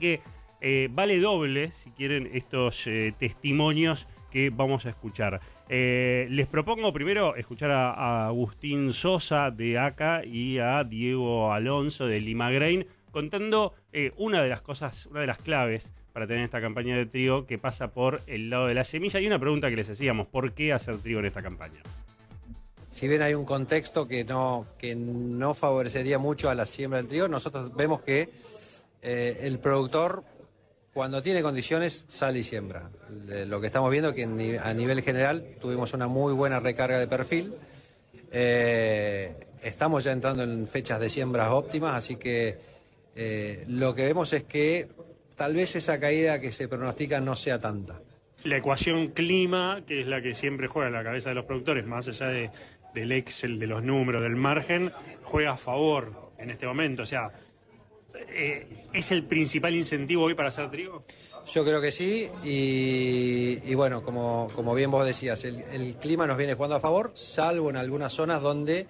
que vale doble, si quieren, estos testimonios que vamos a escuchar. Les propongo primero escuchar a Agustín Sosa de ACA y a Diego Alonso de Limagrain contando una de las cosas, una de las claves para tener esta campaña de trigo que pasa por el lado de la semilla. Y una pregunta que les hacíamos: ¿por qué hacer trigo en esta campaña? Si bien hay un contexto que no favorecería mucho a la siembra del trigo, nosotros vemos que el productor, cuando tiene condiciones, sale y siembra. Lo que estamos viendo es que a nivel general tuvimos una muy buena recarga de perfil. Estamos ya entrando en fechas de siembras óptimas, así que lo que vemos es que tal vez esa caída que se pronostica no sea tanta. La ecuación clima, que es la que siempre juega en la cabeza de los productores, más allá del Excel, de los números, del margen, juega a favor en este momento. O sea, ¿es el principal incentivo hoy para hacer trigo? Yo creo que sí, y bueno, como bien vos decías, el clima nos viene jugando a favor, salvo en algunas zonas donde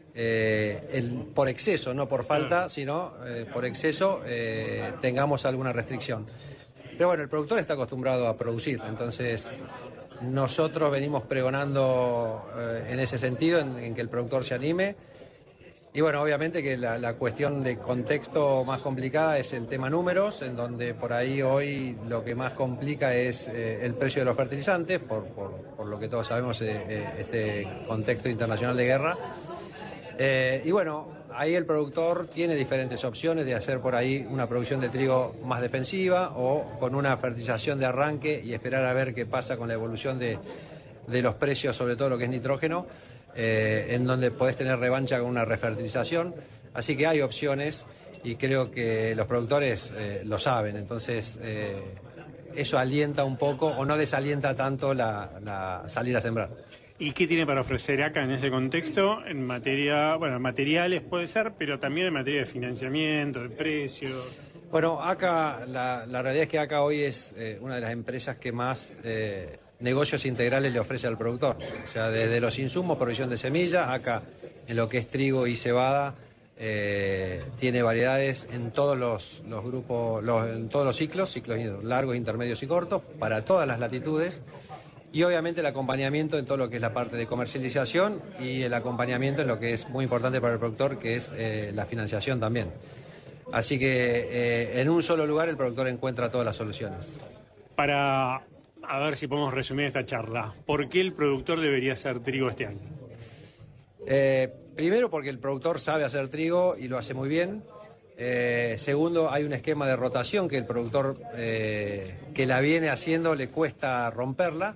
por exceso, no por falta, sino por exceso, tengamos alguna restricción. Pero bueno, el productor está acostumbrado a producir, entonces nosotros venimos pregonando en ese sentido, en que el productor se anime. Y bueno, obviamente que la cuestión de contexto más complicada es el tema números, en donde por ahí hoy lo que más complica es el precio de los fertilizantes, por lo que todos sabemos, este contexto internacional de guerra. Y bueno, ahí el productor tiene diferentes opciones de hacer por ahí una producción de trigo más defensiva o con una fertilización de arranque y esperar a ver qué pasa con la evolución de los precios, sobre todo lo que es nitrógeno, en donde podés tener revancha con una refertilización. Así que hay opciones y creo que los productores lo saben. Entonces eso alienta un poco o no desalienta tanto la salir a sembrar. ¿Y qué tiene para ofrecer ACA en ese contexto? En materia, bueno, materiales puede ser, pero también en materia de financiamiento, de precios. Bueno, ACA, la realidad es que ACA hoy es una de las empresas que más negocios integrales le ofrece al productor. O sea, desde los insumos, provisión de semilla, ACA en lo que es trigo y cebada, tiene variedades en todos los grupos, en todos los ciclos largos, intermedios y cortos, para todas las latitudes. Y obviamente el acompañamiento en todo lo que es la parte de comercialización y el acompañamiento en lo que es muy importante para el productor, que es la financiación también. Así que en un solo lugar el productor encuentra todas las soluciones. Para, a ver si podemos resumir esta charla, ¿por qué el productor debería hacer trigo este año? Primero porque el productor sabe hacer trigo y lo hace muy bien. Segundo, hay un esquema de rotación que el productor que la viene haciendo le cuesta romperla.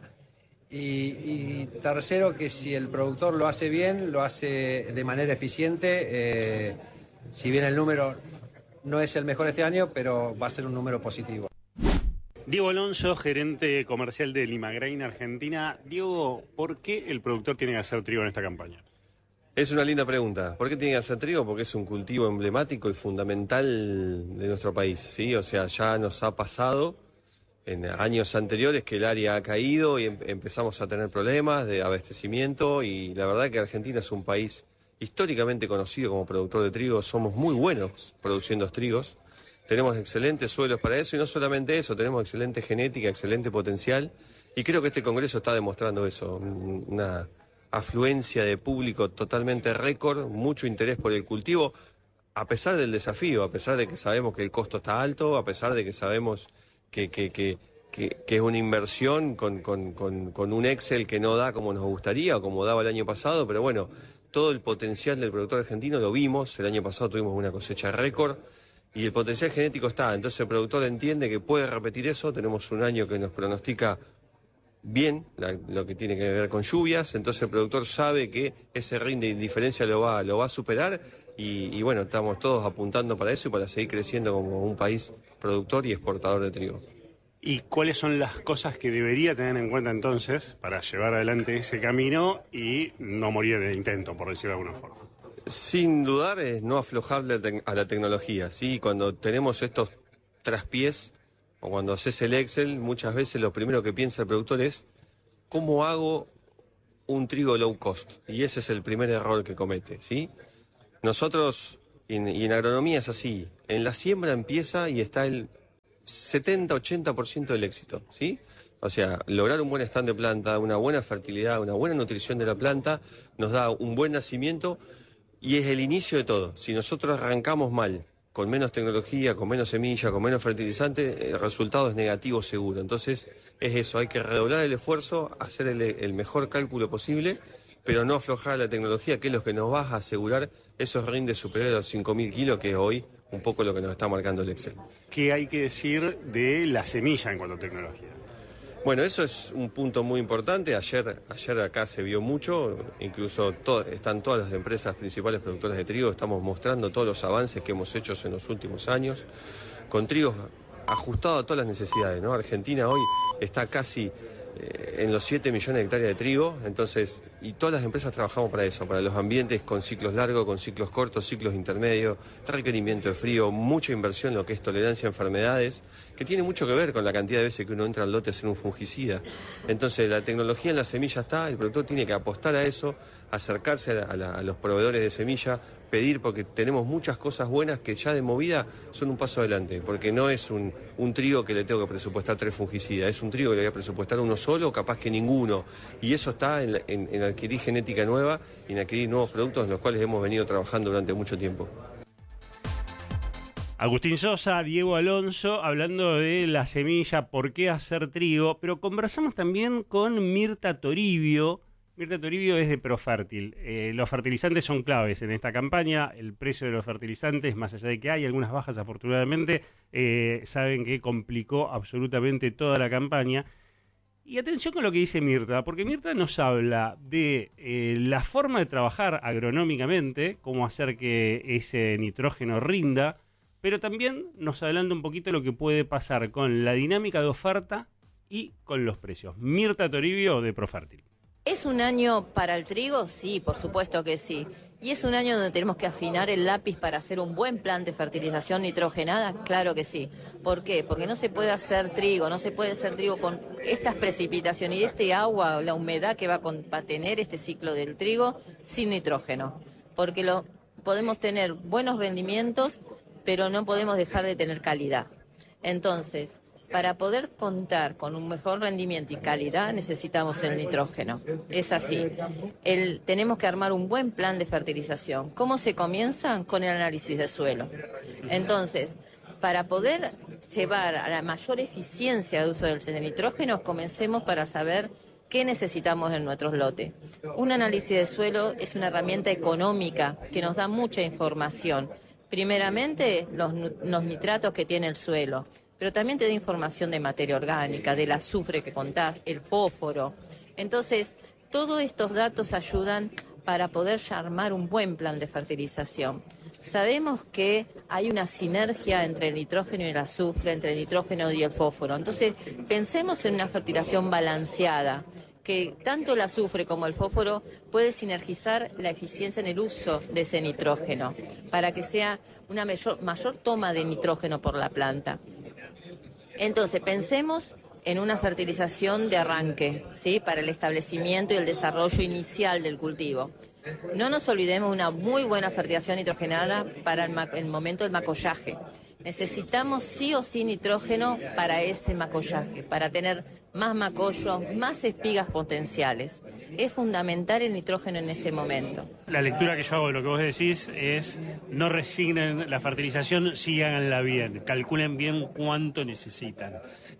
Y tercero, que si el productor lo hace bien, lo hace de manera eficiente, si bien el número no es el mejor este año, pero va a ser un número positivo. Diego Alonso, gerente comercial de Limagrain Argentina. Diego, ¿por qué el productor tiene que hacer trigo en esta campaña? Es una linda pregunta. ¿Por qué tiene que hacer trigo? Porque es un cultivo emblemático y fundamental de nuestro país, ¿sí? O sea, ya nos ha pasado en años anteriores que el área ha caído y empezamos a tener problemas de abastecimiento, y la verdad que Argentina es un país históricamente conocido como productor de trigo. Somos muy buenos produciendo trigos, tenemos excelentes suelos para eso, y no solamente eso, tenemos excelente genética, excelente potencial, y creo que este congreso está demostrando eso, una afluencia de público totalmente récord, mucho interés por el cultivo, a pesar del desafío, a pesar de que sabemos que el costo está alto, a pesar de que sabemos que es una inversión con un Excel que no da como nos gustaría o como daba el año pasado, pero bueno, todo el potencial del productor argentino lo vimos. El año pasado tuvimos una cosecha récord y el potencial genético está, entonces el productor entiende que puede repetir eso. Tenemos un año que nos pronostica bien lo que tiene que ver con lluvias, entonces el productor sabe que ese ring de diferencia lo va a superar, y bueno, estamos todos apuntando para eso y para seguir creciendo como un país productor y exportador de trigo. ¿Y cuáles son las cosas que debería tener en cuenta entonces para llevar adelante ese camino y no morir en el intento, por decirlo de alguna forma? Sin dudar es no aflojarle a la tecnología, ¿sí? Cuando tenemos estos traspiés o cuando haces el Excel, muchas veces lo primero que piensa el productor es ¿cómo hago un trigo low cost? Y ese es el primer error que comete, ¿sí? Nosotros, y en agronomía es así, en la siembra empieza y está el 70-80% del éxito, ¿sí? O sea, lograr un buen stand de planta, una buena fertilidad, una buena nutrición de la planta, nos da un buen nacimiento y es el inicio de todo. Si nosotros arrancamos mal, con menos tecnología, con menos semilla, con menos fertilizante, el resultado es negativo seguro. Entonces, es eso, hay que redoblar el esfuerzo, hacer el mejor cálculo posible, pero no aflojar la tecnología, que es lo que nos va a asegurar esos rindes superiores a los 5.000 kilos, que es hoy un poco lo que nos está marcando el Excel. ¿Qué hay que decir de la semilla en cuanto a tecnología? Bueno, eso es un punto muy importante. Ayer acá se vio mucho, incluso están todas las empresas principales productoras de trigo, estamos mostrando todos los avances que hemos hecho en los últimos años, con trigo ajustado a todas las necesidades, ¿no? Argentina hoy está casi en los 7 millones de hectáreas de trigo, entonces, y todas las empresas trabajamos para eso, para los ambientes con ciclos largos, con ciclos cortos, ciclos intermedios, requerimiento de frío, mucha inversión en lo que es tolerancia a enfermedades, que tiene mucho que ver con la cantidad de veces que uno entra al lote a hacer un fungicida. Entonces, la tecnología en la semilla está, el productor tiene que apostar a eso, acercarse a los proveedores de semilla, pedir, porque tenemos muchas cosas buenas que ya de movida son un paso adelante, porque no es un trigo que le tengo que presupuestar 3 fungicidas, es un trigo que le voy a presupuestar uno solo, capaz que ninguno, y eso está en adquirir genética nueva y en adquirir nuevos productos en los cuales hemos venido trabajando durante mucho tiempo. Agustín Sosa, Diego Alonso, hablando de la semilla, por qué hacer trigo, pero conversamos también con Mirta Toribio. Mirta Toribio es de Profértil. Los fertilizantes son claves en esta campaña. El precio de los fertilizantes, más allá de que hay algunas bajas afortunadamente, saben que complicó absolutamente toda la campaña. Y atención con lo que dice Mirta, porque Mirta nos habla de la forma de trabajar agronómicamente, cómo hacer que ese nitrógeno rinda, pero también nos adelanta un poquito lo que puede pasar con la dinámica de oferta y con los precios. Mirta Toribio, de Profértil. ¿Es un año para el trigo? Sí, por supuesto que sí. ¿Y es un año donde tenemos que afinar el lápiz para hacer un buen plan de fertilización nitrogenada? Claro que sí. ¿Por qué? Porque no se puede hacer trigo, con estas precipitaciones y este agua, la humedad que va a tener este ciclo del trigo sin nitrógeno. Porque podemos tener buenos rendimientos, pero no podemos dejar de tener calidad. Entonces, para poder contar con un mejor rendimiento y calidad necesitamos el nitrógeno. Es así. Tenemos que armar un buen plan de fertilización. ¿Cómo se comienza? Con el análisis de suelo. Entonces, para poder llevar a la mayor eficiencia de uso del nitrógeno, comencemos para saber qué necesitamos en nuestros lotes. Un análisis de suelo es una herramienta económica que nos da mucha información. Primeramente, los nitratos que tiene el suelo, pero también te da información de materia orgánica, del azufre que contás, el fósforo. Entonces, todos estos datos ayudan para poder armar un buen plan de fertilización. Sabemos que hay una sinergia entre el nitrógeno y el azufre, entre el nitrógeno y el fósforo. Entonces, pensemos en una fertilización balanceada, que tanto el azufre como el fósforo puede sinergizar la eficiencia en el uso de ese nitrógeno, para que sea una mayor toma de nitrógeno por la planta. Entonces, pensemos en una fertilización de arranque, ¿sí?, para el establecimiento y el desarrollo inicial del cultivo. No nos olvidemos de una muy buena fertilización nitrogenada para el momento del macollaje. Necesitamos sí o sí nitrógeno para ese macollaje, para tener más macollo, más espigas potenciales. Es fundamental el nitrógeno en ese momento. La lectura que yo hago de lo que vos decís es: no resignen la fertilización, sí háganla bien, calculen bien cuánto necesitan.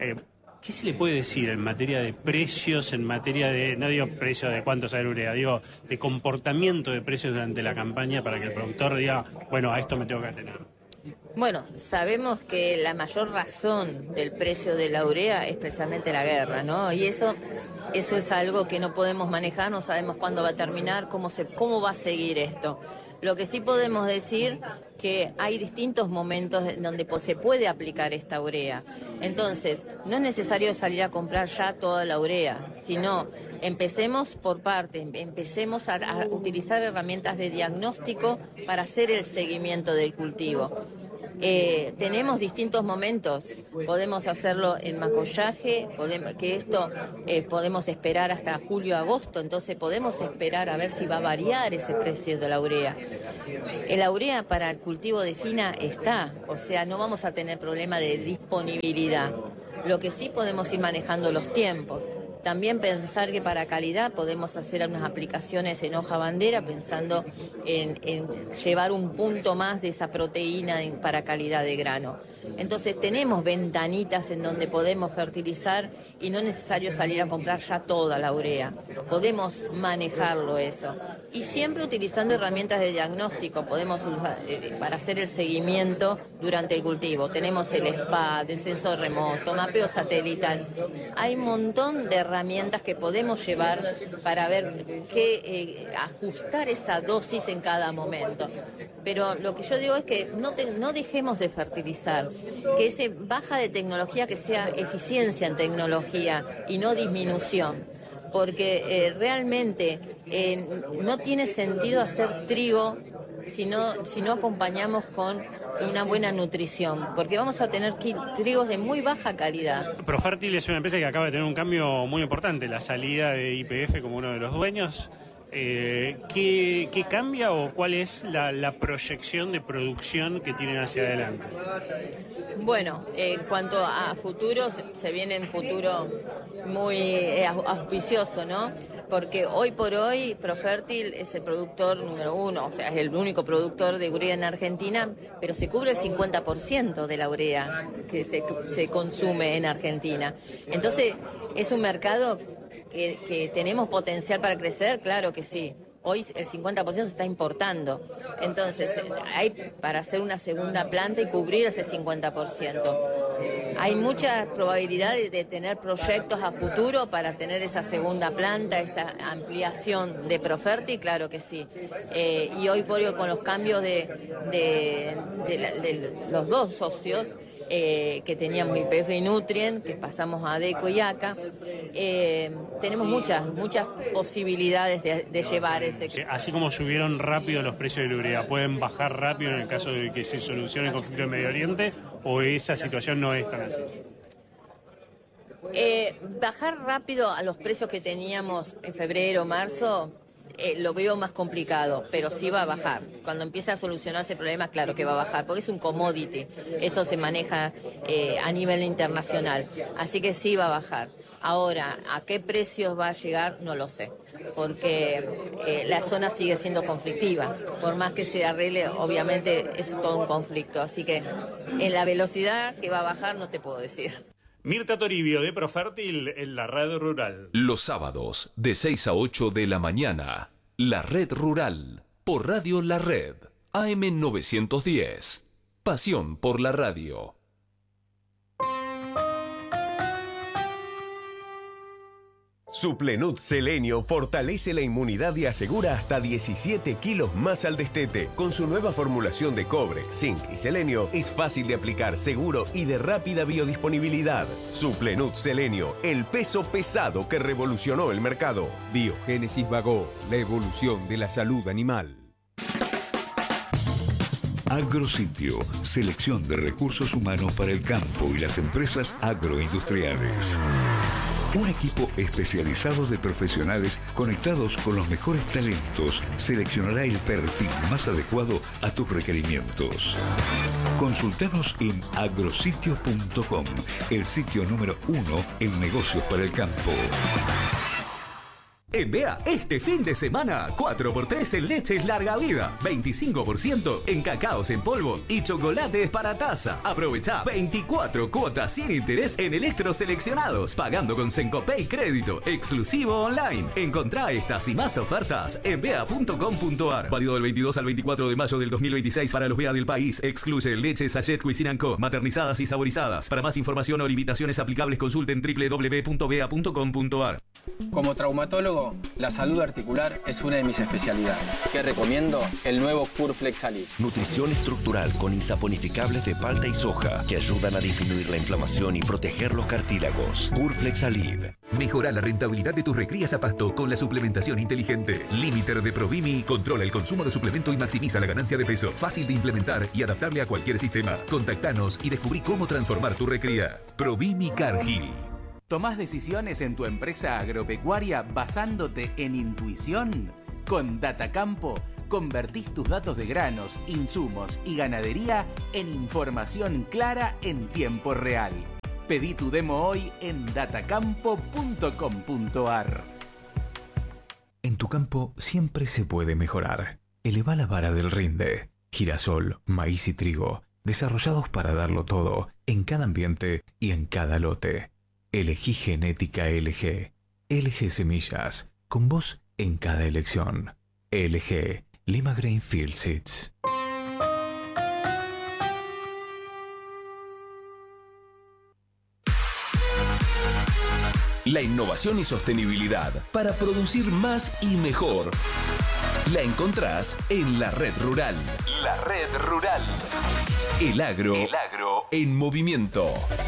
¿Qué se le puede decir en materia de precios, en materia de, no digo precio de cuánto sale urea, digo de comportamiento de precios durante la campaña, para que el productor diga, bueno, a esto me tengo que atener? Bueno, sabemos que la mayor razón del precio de la urea es precisamente la guerra, ¿no? Y eso es algo que no podemos manejar, no sabemos cuándo va a terminar, cómo va a seguir esto. Lo que sí podemos decir que hay distintos momentos en donde se puede aplicar esta urea. Entonces, no es necesario salir a comprar ya toda la urea, sino empecemos por partes, empecemos a utilizar herramientas de diagnóstico para hacer el seguimiento del cultivo. Tenemos distintos momentos, podemos hacerlo en macollaje, podemos esperar hasta julio-agosto, entonces podemos esperar a ver si va a variar ese precio de la urea. La urea para el cultivo de fina está, o sea, no vamos a tener problema de disponibilidad. Lo que sí podemos ir manejando los tiempos. También pensar que para calidad podemos hacer unas aplicaciones en hoja bandera pensando en llevar un punto más de esa proteína para calidad de grano. Entonces tenemos ventanitas en donde podemos fertilizar y no es necesario salir a comprar ya toda la urea. Podemos manejarlo eso. Y siempre utilizando herramientas de diagnóstico, podemos usar para hacer el seguimiento durante el cultivo. Tenemos el SPAD, el sensor remoto, mapeo satelital. Hay un montón de herramientas que podemos llevar para ver ajustar esa dosis en cada momento. Pero lo que yo digo es que no dejemos de fertilizar, que ese baja de tecnología que sea eficiencia en tecnología y no disminución. Porque realmente no tiene sentido hacer trigo si no acompañamos con una buena nutrición, porque vamos a tener trigos de muy baja calidad. Profértil es una empresa que acaba de tener un cambio muy importante, la salida de YPF como uno de los dueños. ¿Qué cambia o cuál es la proyección de producción que tienen hacia adelante? Bueno, en cuanto a futuros, se viene un futuro muy auspicioso, ¿no? Porque hoy por hoy Profértil es el productor número 1, o sea, es el único productor de urea en Argentina, pero se cubre el 50% de la urea que se consume en Argentina. Entonces, es un mercado que tenemos potencial para crecer, claro que sí. Hoy el 50% se está importando. Entonces, hay para hacer una segunda planta y cubrir ese 50%. Hay mucha probabilidad de tener proyectos a futuro para tener esa segunda planta, esa ampliación de Profértil, claro que sí. Y hoy por hoy con los cambios de los dos socios, que teníamos YPF y Nutrien, que pasamos a ADECO y ACA, tenemos muchas posibilidades de llevar ese. Así como subieron rápido los precios de la urea, ¿pueden bajar rápido en el caso de que se solucione el conflicto en Medio Oriente o esa situación no es tan así? Bajar rápido a los precios que teníamos en febrero, marzo, lo veo más complicado, pero sí va a bajar. Cuando empiece a solucionarse el problema, claro que va a bajar, porque es un commodity. Esto se maneja a nivel internacional, así que sí va a bajar. Ahora, ¿a qué precios va a llegar? No lo sé, porque la zona sigue siendo conflictiva. Por más que se arregle, obviamente es todo un conflicto. Así que en la velocidad que va a bajar no te puedo decir. Mirta Toribio de Profértil en la Red Rural. Los sábados de 6 a 8 de la mañana, La Red Rural, por Radio La Red, AM 910. Pasión por la radio. Suplenut Selenio fortalece la inmunidad y asegura hasta 17 kilos más al destete. Con su nueva formulación de cobre, zinc y selenio, es fácil de aplicar, seguro y de rápida biodisponibilidad. Suplenut Selenio, el peso pesado que revolucionó el mercado. Biogénesis Bagó, la evolución de la salud animal. Agrositio, selección de recursos humanos para el campo y las empresas agroindustriales. Un equipo especializado de profesionales conectados con los mejores talentos seleccionará el perfil más adecuado a tus requerimientos. Consultanos en agrositio.com, el sitio número 1 en negocios para el campo. En BEA, este fin de semana, 4x3 en leches larga vida, 25% en cacaos en polvo y chocolates para taza. Aprovecha 24 cuotas sin interés en electros seleccionados, pagando con Sencopay crédito, exclusivo online. Encontrá estas y más ofertas en bea.com.ar. Válido del 22 al 24 de mayo del 2026 para los BEA del país. Excluye leches Sachet Cuisine & Co, maternizadas y saborizadas. Para más información o limitaciones aplicables consulten www.bea.com.ar. Como traumatólogo Trigo, la salud articular es una de mis especialidades. ¿Qué recomiendo? El nuevo Curflex Alib. Nutrición estructural con insaponificables de palta y soja que ayudan a disminuir la inflamación y proteger los cartílagos. Curflex Alib. Mejora la rentabilidad de tus recrías a pasto con la suplementación inteligente. Limiter de Provimi controla el consumo de suplemento y maximiza la ganancia de peso. Fácil de implementar y adaptable a cualquier sistema. Contactanos y descubrí cómo transformar tu recría. Provimi Cargill. ¿Tomás decisiones en tu empresa agropecuaria basándote en intuición? Con Datacampo, convertís tus datos de granos, insumos y ganadería en información clara en tiempo real. Pedí tu demo hoy en datacampo.com.ar. En tu campo siempre se puede mejorar. Eleva la vara del rinde. Girasol, maíz y trigo, desarrollados para darlo todo, en cada ambiente y en cada lote. Elegí genética LG. LG Semillas, con vos en cada elección. LG, Lima Grain Field Seeds. La innovación y sostenibilidad para producir más y mejor. La encontrás en la Red Rural. La Red Rural. El agro en movimiento.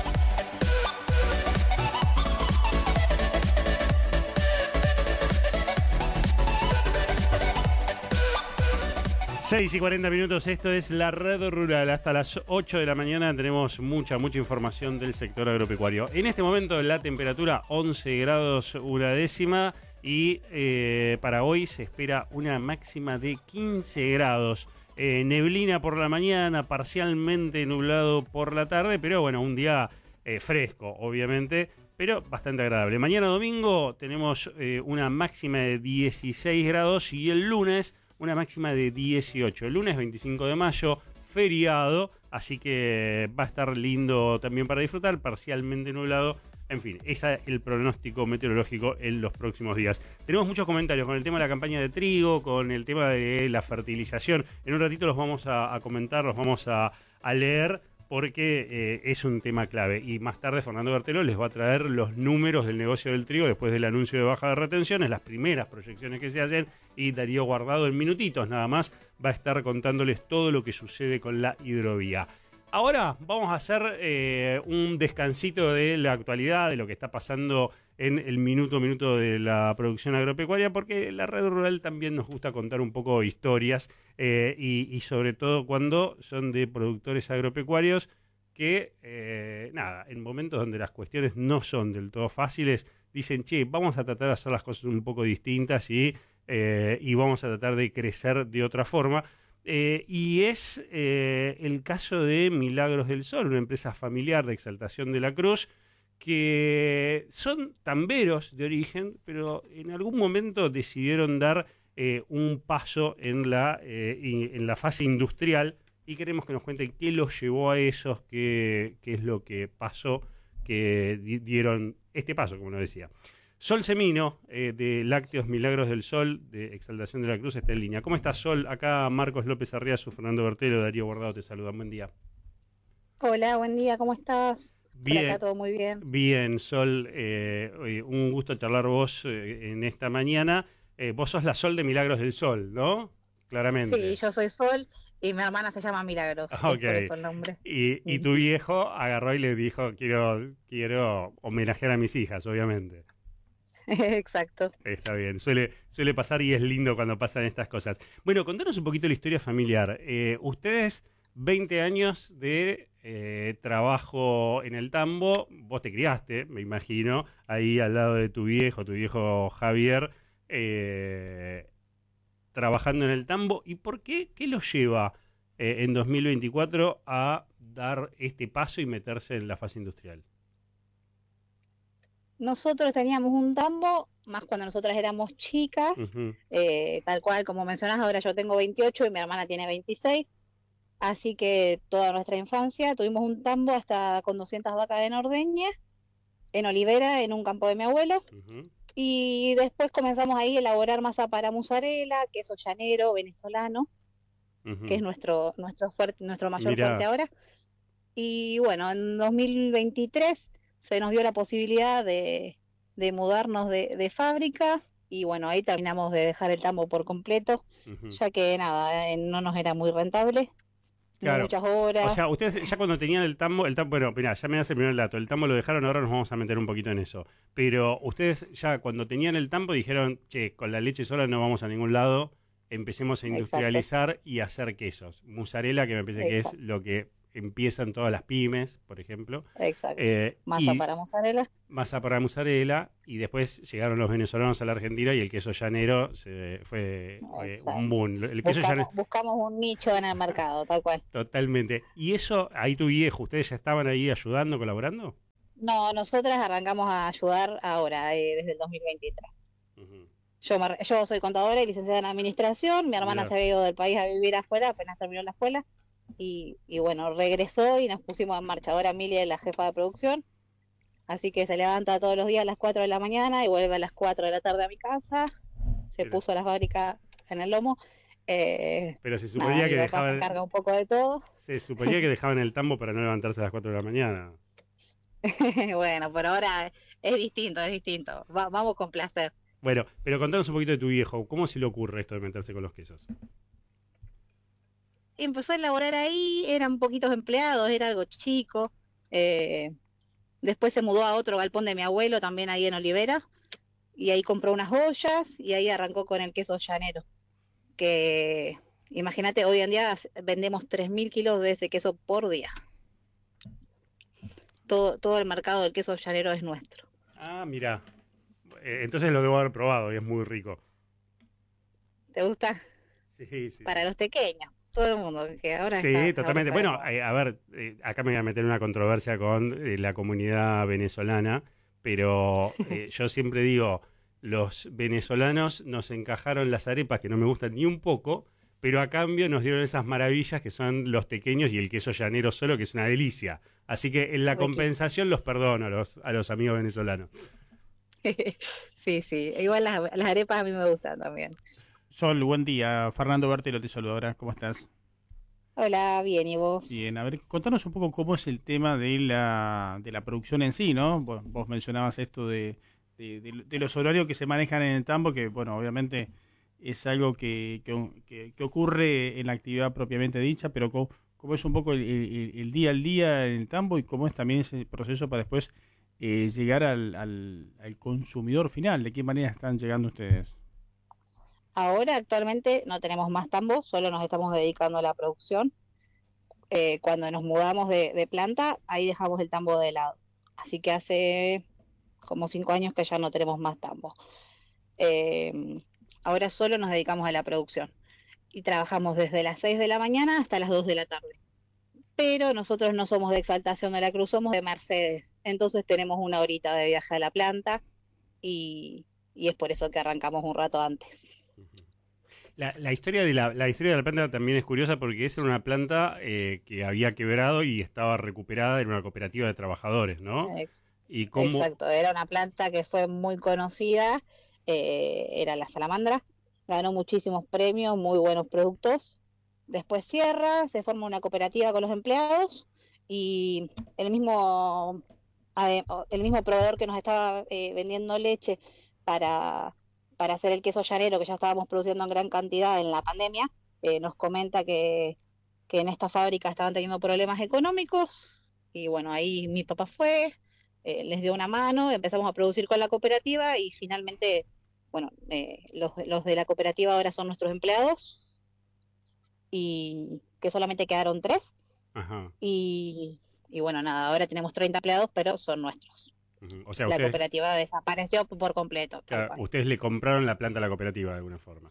Seis y 40 minutos, esto es la Red Rural. Hasta las 8 de la mañana tenemos mucha información del sector agropecuario. En este momento la temperatura 11 grados una décima y para hoy se espera una máxima de 15 grados. Neblina por la mañana, parcialmente nublado por la tarde, pero bueno, un día fresco, obviamente, pero bastante agradable. Mañana domingo tenemos una máxima de 16 grados y el lunes una máxima de 18. El lunes 25 de mayo, feriado, así que va a estar lindo también para disfrutar, parcialmente nublado. En fin, ese es el pronóstico meteorológico en los próximos días. Tenemos muchos comentarios con el tema de la campaña de trigo, con el tema de la fertilización. En un ratito los vamos a comentar, los vamos a leer, porque es un tema clave. Y más tarde Fernando Bertelo les va a traer los números del negocio del trigo después del anuncio de baja de retenciones, las primeras proyecciones que se hacen, y Darío Guardado en minutitos nada más va a estar contándoles todo lo que sucede con la hidrovía. Ahora vamos a hacer un descansito de la actualidad, de lo que está pasando en el minuto a minuto de la producción agropecuaria, porque la Red Rural también nos gusta contar un poco historias y sobre todo cuando son de productores agropecuarios que, en momentos donde las cuestiones no son del todo fáciles, dicen, che, vamos a tratar de hacer las cosas un poco distintas y vamos a tratar de crecer de otra forma. Y es el caso de Milagros del Sol, una empresa familiar de Exaltación de la Cruz, que son tamberos de origen, pero en algún momento decidieron dar un paso en la fase industrial, y queremos que nos cuenten qué los llevó a esos, qué es lo que pasó, que dieron este paso, como nos decía. Sol Semino, de Lácteos Milagros del Sol, de Exaltación de la Cruz, está en línea. ¿Cómo estás, Sol? Acá Marcos López Arriazo, Fernando Bertelo, Darío Guardado te saludan. Buen día. Hola, buen día, ¿cómo estás? Bien. Por acá todo muy bien. Bien, Sol. Un gusto charlar vos en esta mañana. Vos sos la Sol de Milagros del Sol, ¿no? Claramente. Sí, yo soy Sol y mi hermana se llama Milagros. Okay. Por eso el nombre. Y tu viejo agarró y le dijo, quiero homenajear a mis hijas, obviamente. Exacto. Está bien, suele pasar y es lindo cuando pasan estas cosas. Bueno, contanos un poquito la historia familiar. Ustedes, 20 años de trabajo en el tambo, vos te criaste, me imagino, ahí al lado de tu viejo Javier, trabajando en el tambo. ¿Y por qué? ¿Qué los lleva en 2024 a dar este paso y meterse en la fase industrial? Nosotros teníamos un tambo, más cuando nosotras éramos chicas, tal cual como mencionás, ahora yo tengo 28 y mi hermana tiene 26, así que toda nuestra infancia tuvimos un tambo hasta con 200 vacas en ordeña, en Olivera, en un campo de mi abuelo, y después comenzamos ahí a elaborar masa para mozzarella, queso llanero venezolano, que es nuestro mayor fuerte ahora, y bueno, en 2023 se nos dio la posibilidad de mudarnos de fábrica y bueno, ahí terminamos de dejar el tambo por completo, ya que nada, no nos era muy rentable. Claro. Muchas horas. O sea, ustedes ya cuando tenían el tambo, bueno, mirá, ya me das el primer dato, el tambo lo dejaron, ahora nos vamos a meter un poquito en eso. Pero ustedes ya cuando tenían el tambo dijeron, che, con la leche sola no vamos a ningún lado, empecemos a industrializar y a hacer quesos. Mozzarella, que me parece que es lo que empiezan todas las pymes, por ejemplo. Exacto. Masa para mozzarella. Masa para mozzarella, y después llegaron los venezolanos a la Argentina y el queso llanero fue un boom. El queso buscamos un nicho en el mercado, tal cual. Totalmente. ¿Y eso, ahí tu viejo, ustedes ya estaban ahí ayudando, colaborando? No, nosotras arrancamos a ayudar ahora, desde el 2023. Yo soy contadora y licenciada en administración, mi hermana se había ido del país a vivir afuera, apenas terminó la escuela. Y bueno, regresó y nos pusimos en marcha. Ahora Emilia es la jefa de producción, así que se levanta todos los días a las 4 de la mañana y vuelve a las 4 de la tarde a mi casa. Se puso la fábrica en el lomo. Pero se suponía que dejaban... se encarga un poco de todo. Se suponía que dejaban el tambo para no levantarse a las 4 de la mañana. Bueno, pero ahora es distinto. Vamos con placer. Bueno, pero contanos un poquito de tu viejo. ¿Cómo se le ocurre esto de meterse con los quesos? Empezó a elaborar ahí, eran poquitos empleados, era algo chico. Después se mudó a otro galpón de mi abuelo, también ahí en Olivera, y ahí compró unas ollas y ahí arrancó con el queso llanero. Que, imagínate, hoy en día vendemos 3.000 kilos de ese queso por día. Todo el mercado del queso llanero es nuestro. Ah, mira. Entonces lo debo haber probado y es muy rico. ¿Te gusta? Sí. Para los pequeños. Todo el mundo, que ahora sí, está, totalmente. Ahora bueno, a ver, acá me voy a meter en una controversia con la comunidad venezolana, pero yo siempre digo, los venezolanos nos encajaron las arepas que no me gustan ni un poco, pero a cambio nos dieron esas maravillas que son los tequeños y el queso llanero solo, que es una delicia. Así que en la compensación los perdono a los amigos venezolanos. Sí, igual las arepas a mí me gustan también. Sol, buen día. Fernando Bertelo te saluda. ¿Cómo estás? Hola, bien, ¿y vos? Bien, a ver, contanos un poco cómo es el tema de la producción en sí, ¿no? Vos mencionabas esto de los horarios que se manejan en el tambo, que, bueno, obviamente es algo que ocurre en la actividad propiamente dicha, pero cómo es un poco el día al día en el tambo y cómo es también ese proceso para después llegar al consumidor final. ¿De qué manera están llegando ustedes? Ahora actualmente no tenemos más tambos, solo nos estamos dedicando a la producción. Cuando nos mudamos de planta, ahí dejamos el tambo de lado. Así que hace como 5 años que ya no tenemos más tambos. Ahora solo nos dedicamos a la producción. Y trabajamos desde las 6 de la mañana hasta las 2 de la tarde. Pero nosotros no somos de Exaltación de la Cruz, somos de Mercedes. Entonces tenemos 1 horita de viaje a la planta y es por eso que arrancamos un rato antes. La historia de la planta también es curiosa porque esa era una planta que había quebrado y estaba recuperada en una cooperativa de trabajadores, ¿no? ¿Y cómo? Exacto, era una planta que fue muy conocida, era la Salamandra, ganó muchísimos premios, muy buenos productos. Después cierra, se forma una cooperativa con los empleados y el mismo proveedor que nos estaba vendiendo leche para hacer el queso llanero, que ya estábamos produciendo en gran cantidad en la pandemia, nos comenta que en esta fábrica estaban teniendo problemas económicos y bueno, ahí mi papá fue, les dio una mano, empezamos a producir con la cooperativa y finalmente, bueno, los de la cooperativa ahora son nuestros empleados y que solamente quedaron 3. Ajá. Y bueno, nada, ahora tenemos 30 empleados, pero son nuestros. O sea, la cooperativa desapareció por completo. Claro, ustedes le compraron la planta a la cooperativa de alguna forma.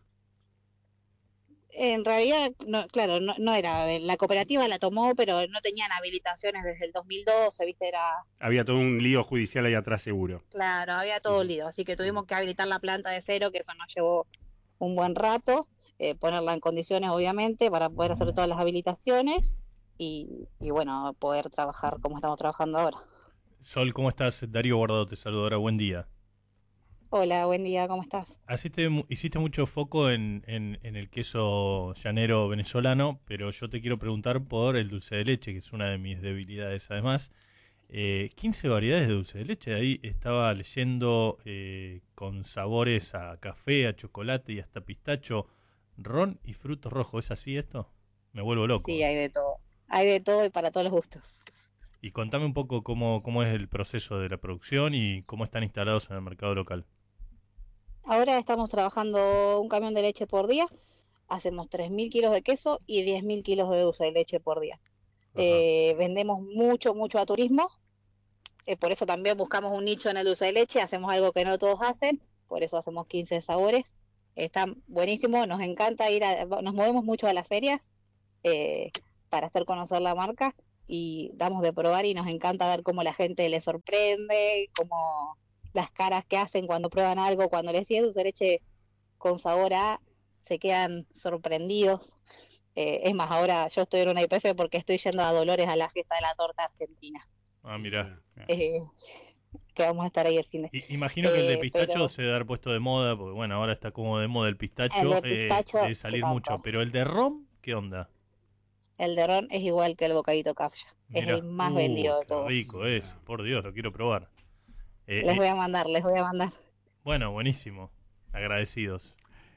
En realidad, no era. La cooperativa la tomó, pero no tenían habilitaciones desde el 2012, ¿viste? Había todo un lío judicial ahí atrás seguro. Claro, había todo lío. Así que tuvimos que habilitar la planta de cero, que eso nos llevó un buen rato. Ponerla en condiciones, obviamente, para poder hacer todas las habilitaciones y bueno, poder trabajar como estamos trabajando ahora. Sol, ¿cómo estás? Darío Guardado te saluda ahora, buen día. Hola, buen día, ¿cómo estás? Hiciste mucho foco en el queso llanero venezolano, pero yo te quiero preguntar por el dulce de leche, que es una de mis debilidades además. 15 variedades de dulce de leche. Ahí estaba leyendo con sabores a café, a chocolate y hasta pistacho, ron y frutos rojos. ¿Es así esto? Me vuelvo loco. Sí, hay de todo. Hay de todo y para todos los gustos. Y contame un poco cómo es el proceso de la producción y cómo están instalados en el mercado local. Ahora estamos trabajando un camión de leche por día. Hacemos 3.000 kilos de queso y 10.000 kilos de dulce de leche por día. Vendemos mucho a turismo. Por eso también buscamos un nicho en el dulce de leche. Hacemos algo que no todos hacen. Por eso hacemos 15 sabores. Está buenísimo. Nos encanta nos movemos mucho a las ferias para hacer conocer la marca. Y damos de probar y nos encanta ver cómo la gente le sorprende, cómo las caras que hacen cuando prueban algo, cuando les decís dulce de leche con sabor a, se quedan sorprendidos. Es más, ahora yo estoy en una IPF porque estoy yendo a Dolores a la fiesta de la torta argentina. Ah, mirá. Que vamos a estar ahí el fin de... Imagino que el de pistacho se debe haber puesto de moda, porque bueno, ahora está como de moda el pistacho, de salir mucho. Pero el de ron, ¿qué onda? El de ron es igual que el bocadito capcha. Es el más vendido de todos. Qué rico es, por Dios, lo quiero probar. Les voy a mandar. Bueno, buenísimo. Agradecidos.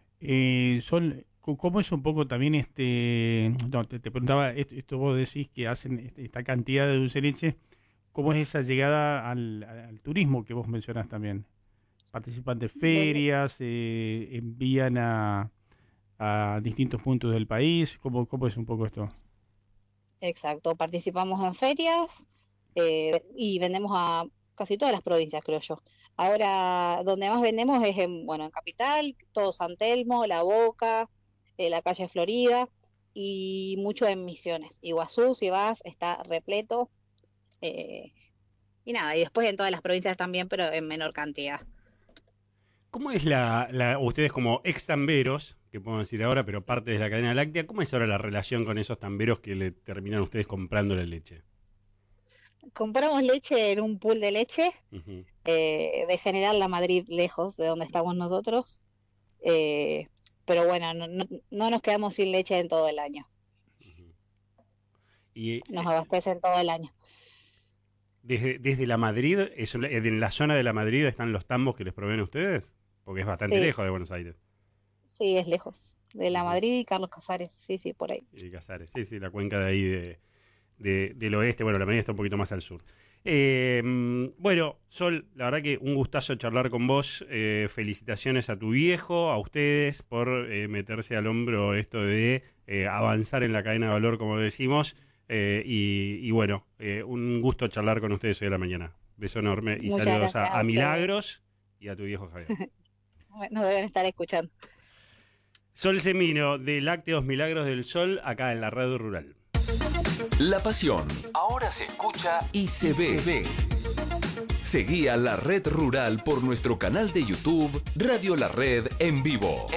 ¿Cómo es un poco también no, te preguntaba, esto vos decís que hacen esta cantidad de dulce de leche, ¿cómo es esa llegada al turismo que vos mencionás también? ¿Participan de ferias? ¿Envían a distintos puntos del país? ¿Cómo es un poco esto? Exacto, participamos en ferias y vendemos a casi todas las provincias, creo yo. Ahora, donde más vendemos es en Capital, todo San Telmo, La Boca, la calle Florida y mucho en Misiones. Iguazú, si vas, está repleto. Y nada, y después en todas las provincias también, pero en menor cantidad. ¿Cómo es ustedes como ex tamberos, que podemos decir ahora, pero parte de la cadena láctea, cómo es ahora la relación con esos tamberos que le terminan ustedes comprando la leche? Compramos leche en un pool de leche de General La Madrid, lejos de donde estamos nosotros. Pero bueno, no nos quedamos sin leche en todo el año. Nos abastecen todo el año. Desde La Madrid, ¿en la zona de La Madrid están los tambos que les proveen ustedes? Porque es bastante lejos de Buenos Aires. Sí, es lejos. De La Madrid y Carlos Casares, sí, por ahí. Y Casares, sí, la cuenca de ahí del oeste. Bueno, La Madrid está un poquito más al sur. Bueno, Sol, la verdad que un gustazo charlar con vos. Felicitaciones a tu viejo, a ustedes, por meterse al hombro esto de avanzar en la cadena de valor, como decimos. Y bueno, un gusto charlar con ustedes hoy a la mañana. Beso enorme y muchas saludos a Milagros y a tu viejo Javier. Nos deben estar escuchando. Sol Semino, de Lácteos Milagros del Sol, acá en la Red Rural. La pasión ahora se escucha y se ve. Seguí a La Red Rural por nuestro canal de YouTube Radio La Red en vivo.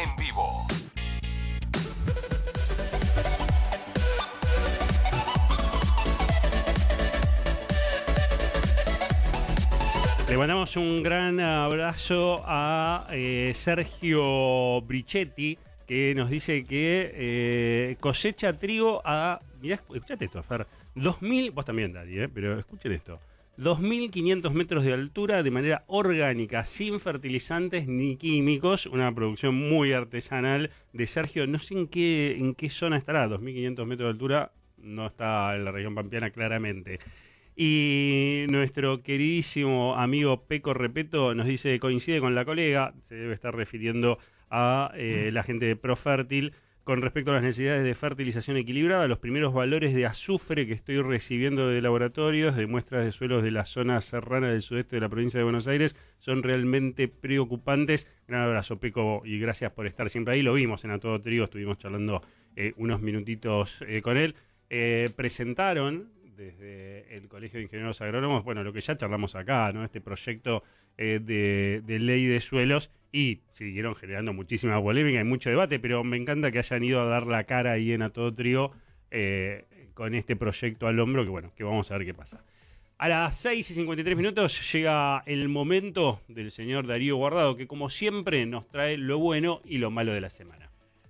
Le mandamos un gran abrazo a Sergio Brichetti, que nos dice que cosecha trigo a... Mirá, escuchate esto, Fer. 2.000... Vos también, Dari, pero escuchen esto. 2.500 metros de altura de manera orgánica, sin fertilizantes ni químicos. Una producción muy artesanal de Sergio. No sé en qué zona estará. 2.500 metros de altura no está en la región pampeana, claramente. Y nuestro queridísimo amigo Peco Repeto nos dice, coincide con la colega, se debe estar refiriendo a la gente de Profértil, con respecto a las necesidades de fertilización equilibrada. Los primeros valores de azufre que estoy recibiendo de laboratorios, de muestras de suelos de la zona serrana del sudeste de la provincia de Buenos Aires, son realmente preocupantes. Gran abrazo, Peco, y gracias por estar siempre ahí. Lo vimos en A Todo Trigo, estuvimos charlando unos minutitos con él. Presentaron desde el Colegio de Ingenieros Agrónomos, bueno, lo que ya charlamos acá, ¿no? Este proyecto de ley de suelos, y siguieron generando muchísima polémica y mucho debate, pero me encanta que hayan ido a dar la cara ahí en A Todo Trigo con este proyecto al hombro, que bueno, que vamos a ver qué pasa. A las 6:53 llega el momento del señor Darío Guardado, que como siempre nos trae lo bueno y lo malo de la semana.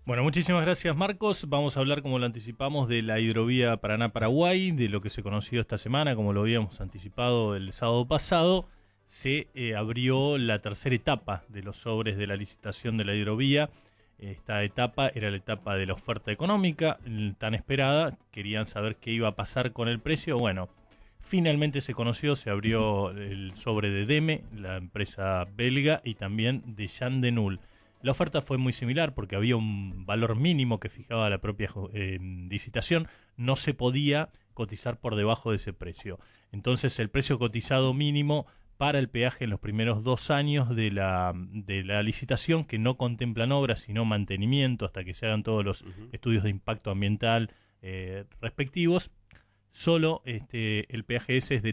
Bueno, muchísimas gracias, Marcos. Vamos a hablar, como lo anticipamos, de la hidrovía Paraná-Paraguay, de lo que se conoció esta semana, como lo habíamos anticipado el sábado pasado. Se abrió la tercera etapa de los sobres de la licitación de la hidrovía. Esta etapa era la etapa de la oferta económica, tan esperada. Querían saber qué iba a pasar con el precio. Bueno, finalmente se conoció, se abrió el sobre de DEME, la empresa belga, y también de Jan de Nul. La oferta fue muy similar porque había un valor mínimo que fijaba la propia licitación. No se podía cotizar por debajo de ese precio. Entonces el precio cotizado mínimo para el peaje en los primeros 2 años de la licitación, que no contemplan obras sino mantenimiento hasta que se hagan todos los estudios de impacto ambiental respectivos, solo el peaje ese es de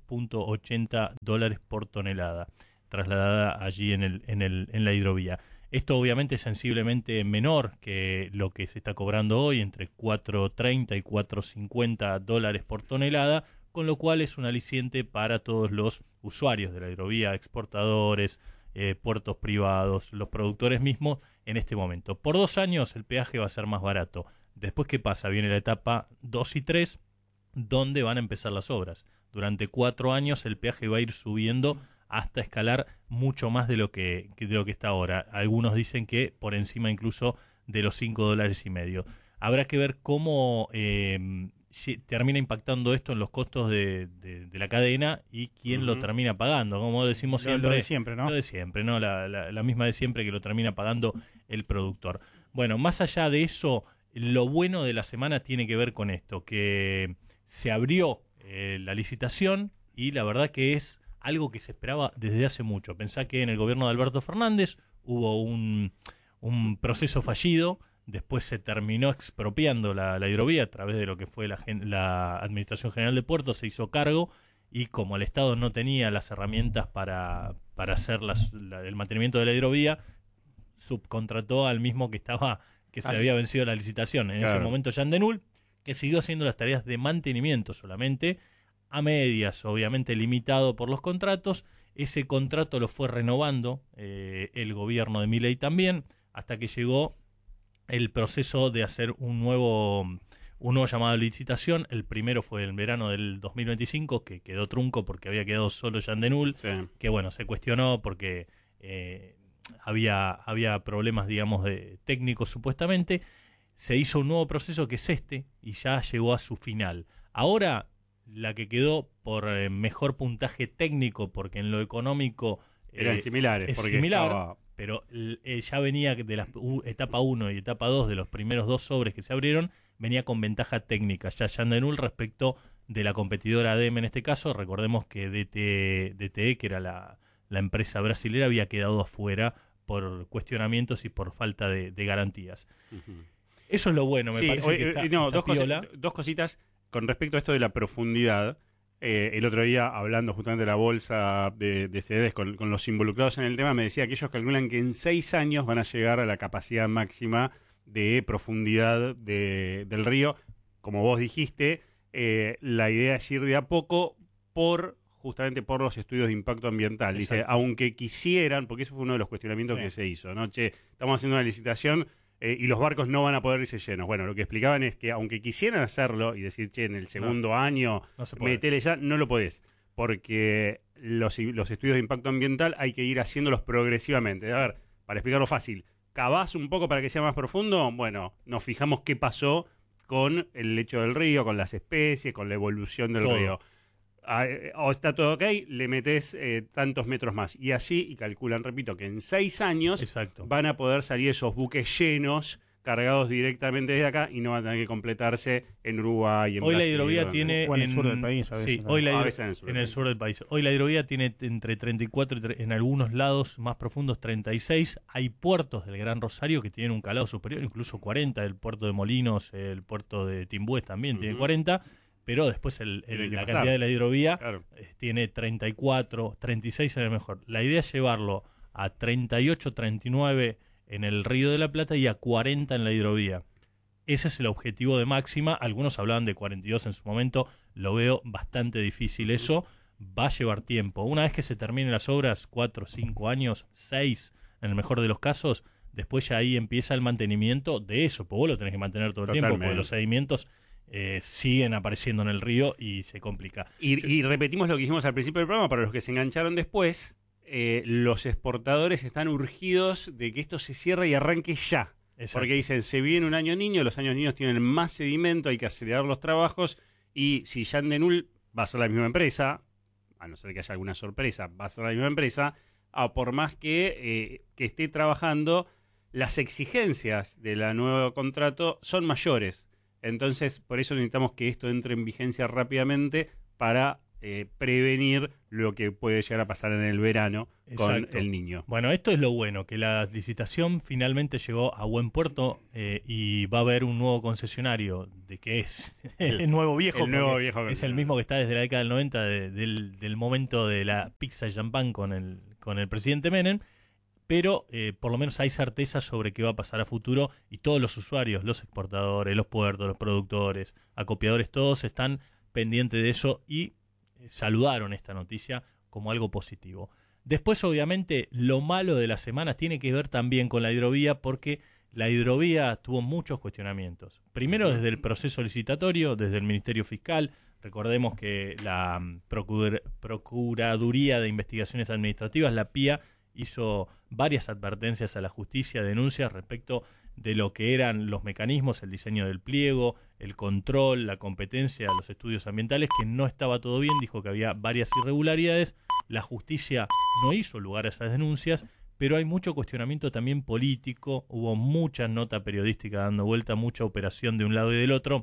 $3.80 por tonelada, trasladada allí en la hidrovía. Esto obviamente es sensiblemente menor que lo que se está cobrando hoy, entre $4.30 y $4.50 por tonelada, con lo cual es un aliciente para todos los usuarios de la hidrovía, exportadores, puertos privados, los productores mismos en este momento. Por 2 años el peaje va a ser más barato. Después, ¿qué pasa? Viene la etapa 2 y 3, donde van a empezar las obras. Durante 4 años el peaje va a ir subiendo hasta escalar mucho más de lo que está ahora. Algunos dicen que por encima incluso de los $5.50. Habrá que ver cómo termina impactando esto en los costos de la cadena y quién lo termina pagando. Como decimos siempre, lo de siempre, ¿no? Lo de siempre, ¿no? La misma de siempre, que lo termina pagando el productor. Bueno, más allá de eso, lo bueno de la semana tiene que ver con esto, que se abrió la licitación y la verdad que es algo que se esperaba desde hace mucho. Pensá que en el gobierno de Alberto Fernández hubo un proceso fallido, después se terminó expropiando la hidrovía a través de lo que fue la Administración General de Puertos, se hizo cargo, y como el Estado no tenía las herramientas para hacer el mantenimiento de la hidrovía, subcontrató al mismo que se había vencido la licitación. En ese momento, Jan de Nul, que siguió haciendo las tareas de mantenimiento solamente, a medias, obviamente limitado por los contratos. Ese contrato lo fue renovando el gobierno de Milei también, hasta que llegó el proceso de hacer un nuevo llamado de licitación. El primero fue en verano del 2025, que quedó trunco porque había quedado solo Jan de Nul, que bueno, se cuestionó porque había problemas, digamos, de técnicos supuestamente. Se hizo un nuevo proceso que es este, y ya llegó a su final. Ahora, la que quedó por mejor puntaje técnico, porque en lo económico eran similares, es similar, pero ya venía de la etapa 1 y etapa 2 de los primeros 2 sobres que se abrieron, venía con ventaja técnica ya Jan de Nul respecto de la competidora DEME en este caso. Recordemos que DTE, que era la empresa brasilera, había quedado afuera por cuestionamientos y por falta de garantías. Eso es lo bueno, me parece que está dos cositas. Con respecto a esto de la profundidad, el otro día, hablando justamente de la bolsa de CDs con los involucrados en el tema, me decía que ellos calculan que en 6 años van a llegar a la capacidad máxima de profundidad del río. Como vos dijiste, la idea es ir de a poco justamente por los estudios de impacto ambiental. Exacto. Dice, aunque quisieran, porque eso fue uno de los cuestionamientos que se hizo, ¿no? Che, estamos haciendo una licitación y los barcos no van a poder irse llenos. Bueno, lo que explicaban es que aunque quisieran hacerlo y decir, che, en el segundo año, metele ya, no lo podés. Porque los estudios de impacto ambiental hay que ir haciéndolos progresivamente. A ver, para explicarlo fácil, ¿cavás un poco para que sea más profundo? Bueno, nos fijamos qué pasó con el lecho del río, con las especies, con la evolución del río. O está todo ok, le metés tantos metros más. Y así, y calculan, repito, que en 6 años van a poder salir esos buques llenos, cargados directamente desde acá, y no van a tener que completarse en Uruguay, en Brasil. Hoy la hidrovía tiene... en el sur del país, a veces. Sí, hoy en el sur del país. Hoy la hidrovía tiene entre 34 y en algunos lados más profundos 36. Hay puertos del Gran Rosario que tienen un calado superior, incluso 40. El puerto de Molinos, el puerto de Timbúes también tiene 40. Pero después la cantidad de la hidrovía tiene 34, 36 en el mejor. La idea es llevarlo a 38, 39 en el Río de la Plata y a 40 en la hidrovía. Ese es el objetivo de máxima. Algunos hablaban de 42 en su momento. Lo veo bastante difícil eso. Va a llevar tiempo. Una vez que se terminen las obras, 4, 5 años, 6 en el mejor de los casos, después ya ahí empieza el mantenimiento de eso, porque vos lo tenés que mantener todo el tiempo, porque los sedimentos siguen apareciendo en el río y se complica. Y repetimos lo que dijimos al principio del programa, para los que se engancharon después, los exportadores están urgidos de que esto se cierre y arranque ya. Exacto. Porque dicen, se viene un año niño, los años niños tienen más sedimento, hay que acelerar los trabajos, y si Jan de Null va a ser la misma empresa, a no ser que haya alguna sorpresa, va a ser la misma empresa, por más que esté trabajando, las exigencias del nuevo contrato son mayores. Entonces, por eso necesitamos que esto entre en vigencia rápidamente para prevenir lo que puede llegar a pasar en el verano. Exacto. Con el niño. Bueno, esto es lo bueno, que la licitación finalmente llegó a buen puerto y va a haber un nuevo concesionario, de que es el nuevo viejo. El nuevo viejo. Es el mismo que está desde la década del 90, del momento de la pizza y champán con el presidente Menem, pero por lo menos hay certeza sobre qué va a pasar a futuro y todos los usuarios, los exportadores, los puertos, los productores, acopiadores, todos están pendientes de eso y saludaron esta noticia como algo positivo. Después, obviamente, lo malo de la semana tiene que ver también con la hidrovía, porque la hidrovía tuvo muchos cuestionamientos. Primero, desde el proceso licitatorio, desde el Ministerio Fiscal. Recordemos que la Procuraduría de Investigaciones Administrativas, la PIA, hizo varias advertencias a la justicia, denuncias respecto de lo que eran los mecanismos, el diseño del pliego, el control, la competencia, los estudios ambientales, que no estaba todo bien, dijo que había varias irregularidades. La justicia no hizo lugar a esas denuncias, pero hay mucho cuestionamiento también político, hubo mucha nota periodística dando vuelta, mucha operación de un lado y del otro,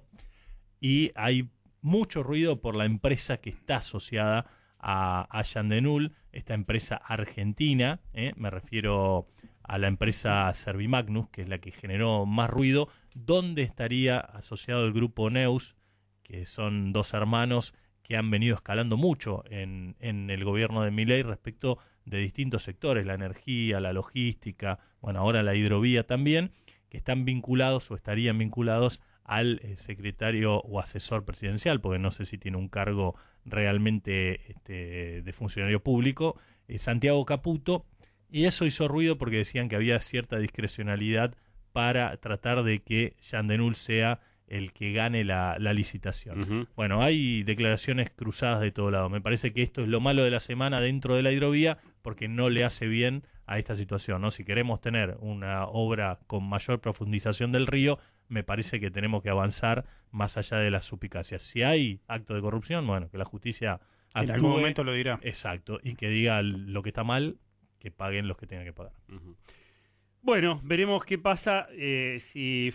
y hay mucho ruido por la empresa que está asociada a Jan de Null, esta empresa argentina, me refiero a la empresa Servimagnus, que es la que generó más ruido, donde estaría asociado el grupo Neus, que son dos hermanos que han venido escalando mucho en el gobierno de Milei respecto de distintos sectores, la energía, la logística, bueno, ahora la hidrovía también, que están vinculados o estarían vinculados al secretario o asesor presidencial, porque no sé si tiene un cargo realmente de funcionario público, Santiago Caputo, y eso hizo ruido porque decían que había cierta discrecionalidad para tratar de que Jan de Null sea el que gane la licitación. Uh-huh. Bueno, hay declaraciones cruzadas de todo lado. Me parece que esto es lo malo de la semana dentro de la hidrovía, porque no le hace bien a esta situación, ¿no? Si queremos tener una obra con mayor profundización del río, me parece que tenemos que avanzar más allá de las suspicacias. Si hay acto de corrupción, bueno, que la justicia actúe, en algún momento lo dirá. Exacto, y que diga lo que está mal, que paguen los que tengan que pagar. Uh-huh. Bueno, veremos qué pasa si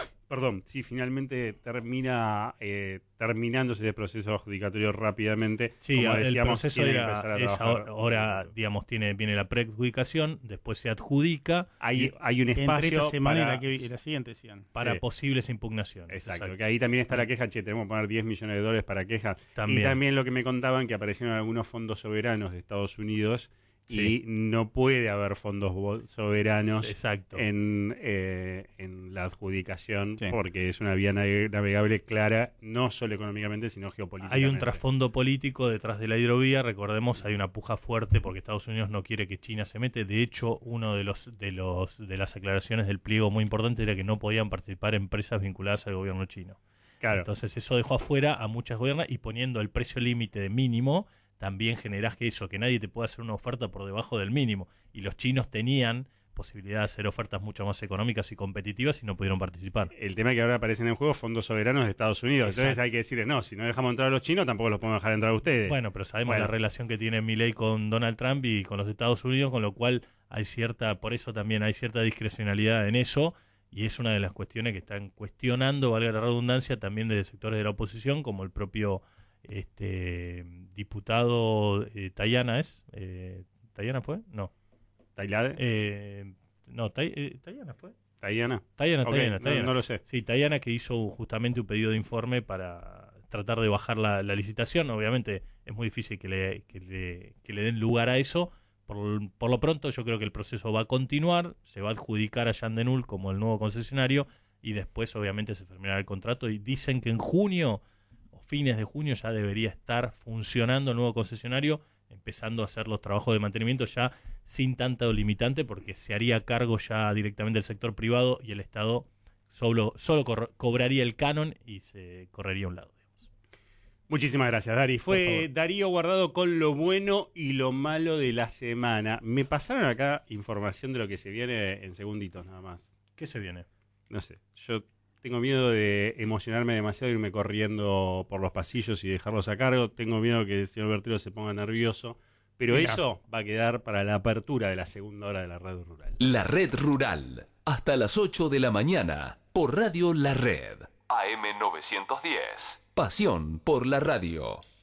finalmente terminándose el proceso adjudicatorio rápidamente. Sí, como decíamos, el proceso ahora digamos, viene la preadjudicación, después se adjudica. Hay un espacio entre esta semana y la siguiente, decían. Para posibles impugnaciones. Exacto, que ahí también está la queja, tenemos que poner $10 millones para queja. También. Y también lo que me contaban, que aparecieron algunos fondos soberanos de Estados Unidos. Sí. Y no puede haber fondos soberanos en la adjudicación, sí, porque es una vía navegable clara, no solo económicamente, sino geopolíticamente. Hay un trasfondo político detrás de la hidrovía, recordemos, hay una puja fuerte porque Estados Unidos no quiere que China se mete. De hecho, uno de las aclaraciones del pliego muy importante era que no podían participar empresas vinculadas al gobierno chino. Claro. Entonces eso dejó afuera a muchas gobiernos, y poniendo el precio límite de mínimo también generás que nadie te pueda hacer una oferta por debajo del mínimo, y los chinos tenían posibilidad de hacer ofertas mucho más económicas y competitivas y no pudieron participar. El tema es que ahora aparecen en juego fondos soberanos de Estados Unidos. Exacto. Entonces hay que decirles, no, si no dejamos entrar a los chinos, tampoco los podemos dejar entrar a ustedes. Bueno, pero sabemos la relación que tiene Milei con Donald Trump y con los Estados Unidos, con lo cual por eso también hay cierta discrecionalidad en eso, y es una de las cuestiones que están cuestionando, valga la redundancia, también desde sectores de la oposición, como el propio diputado Tayana ¿Tayana fue? No. ¿Tailade? ¿Tayana fue? ¿Tayana? Tayana. No lo sé. Sí, Tayana, que hizo justamente un pedido de informe para tratar de bajar la licitación. Obviamente es muy difícil que le den lugar a eso. Por lo pronto yo creo que el proceso va a continuar, se va a adjudicar a Jan de Null como el nuevo concesionario, y después obviamente se terminará el contrato, y dicen que en junio, fines de junio, ya debería estar funcionando el nuevo concesionario empezando a hacer los trabajos de mantenimiento ya sin tanto limitante, porque se haría cargo ya directamente el sector privado y el Estado solo cobraría el canon y se correría a un lado. Muchísimas gracias, Dari. Fue Darío Guardado con lo bueno y lo malo de la semana. Me pasaron acá información de lo que se viene en segunditos nada más. ¿Qué se viene? No sé, yo tengo miedo de emocionarme demasiado, irme corriendo por los pasillos y dejarlos a cargo. Tengo miedo que el señor Bertelo se ponga nervioso. Pero Mira. eso va a quedar para la apertura de la segunda hora de la Red Rural. La Red Rural, hasta las 8 de la mañana, por Radio La Red. AM 910. Pasión por la radio.